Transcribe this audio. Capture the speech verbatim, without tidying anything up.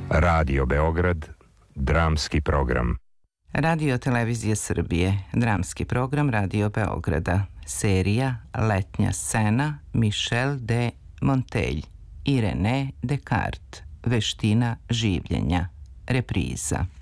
Radio Beograd, dramski program. Radio Televizije Srbije, dramski program Radio Beograda, serija Letnja scena Michel de Montaigne i René Descartes, veština življenja, repriza.